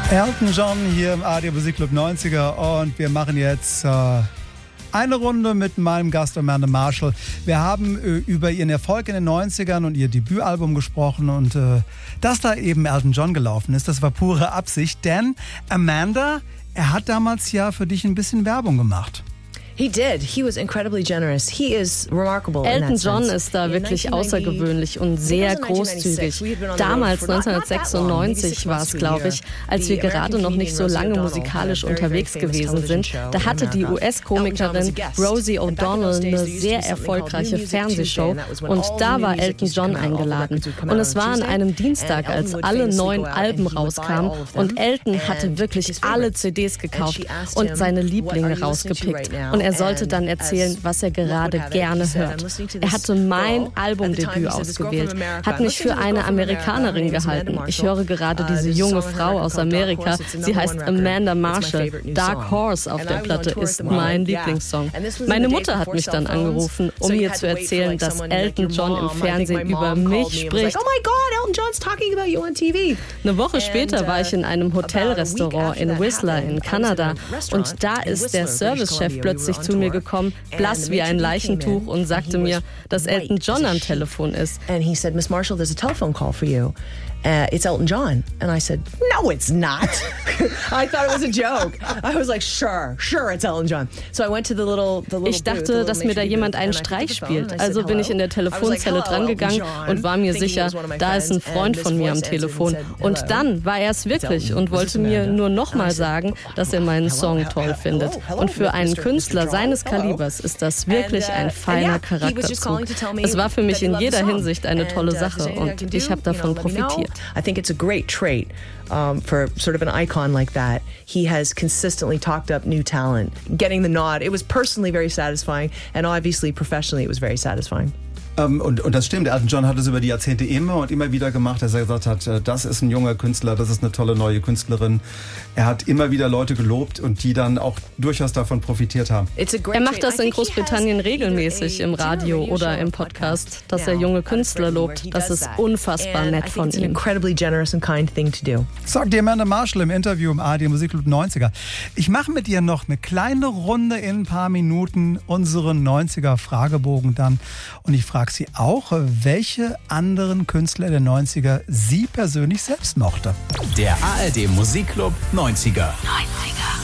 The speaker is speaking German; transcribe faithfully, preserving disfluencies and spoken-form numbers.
Elton John hier im A R D Musikclub neunziger und wir machen jetzt äh, eine Runde mit meinem Gast Amanda Marshall. Wir haben äh, über ihren Erfolg in den neunzigern und ihr Debütalbum gesprochen und äh, dass da eben Elton John gelaufen ist, das war pure Absicht, denn Amanda, er hat damals ja für dich ein bisschen Werbung gemacht. He did. He was incredibly generous. He is remarkable. Elton John ist da wirklich außergewöhnlich und sehr großzügig. Damals, neunzehnhundertsechsundneunzig war es, glaube ich, als wir gerade noch nicht so lange musikalisch unterwegs gewesen sind, da hatte die U S-Komikerin Rosie O'Donnell eine sehr erfolgreiche Fernsehshow und da war Elton John eingeladen. Und es war an einem Dienstag, als alle neuen Alben rauskamen und Elton hatte wirklich alle C Ds gekauft und seine Lieblinge rausgepickt. Und er sollte dann erzählen, was er gerade gerne hört. Er hatte mein Albumdebüt ausgewählt, hat mich für eine Amerikanerin gehalten. Ich höre gerade diese junge Frau aus Amerika. Sie heißt Amanda Marshall. Dark Horse auf der Platte ist mein Lieblingssong. Meine Mutter hat mich dann angerufen, um mir zu erzählen, dass Elton John im Fernsehen über mich spricht. Oh my God, Elton John's talking about you on T V. Eine Woche später war ich in einem Hotelrestaurant in Whistler in Kanada und da ist der Servicechef plötzlich zu mir gekommen, blass wie ein Leichentuch und sagte mir, dass Elton John am Telefon ist. And he said, Miss Marshall, there's a telephone call for you. Uh, it's Elton John. And I said, no, it's not. I thought it was a joke. I was like, sure, sure, it's Elton John. So I went to the little, the little Ich dachte, dass mir da jemand einen Streich spielt. Also bin ich in der Telefonzelle drangegangen und war mir sicher, da ist ein Freund von mir am Telefon. Und dann war er es wirklich und wollte mir nur nochmal sagen, dass er meinen Song toll findet. Und für einen Künstler seines Kalibers ist das wirklich ein feiner Charakterzug. Es war für mich in jeder Hinsicht eine tolle Sache und ich habe davon profitiert. I think it's a great trait um, for sort of an icon like that. He has consistently talked up new talent. Getting the nod, it was personally very satisfying, and obviously professionally it was very satisfying. Ähm, und, und das stimmt, Elton John hat es über die Jahrzehnte immer und immer wieder gemacht, dass er gesagt hat, äh, das ist ein junger Künstler, das ist eine tolle neue Künstlerin. Er hat immer wieder Leute gelobt und die dann auch durchaus davon profitiert haben. Er macht das in Großbritannien regelmäßig im Radio oder im Podcast, dass er junge Künstler lobt. Das ist unfassbar nett von ihm. Sagt die Amanda Marshall im Interview im A R D Musikclub neunziger. Ich mache mit ihr noch eine kleine Runde in ein paar Minuten, unseren neunziger Fragebogen dann. Und ich frage sie auch, welche anderen Künstler der neunziger sie persönlich selbst mochte. Der A R D Musikclub neunziger. neunziger.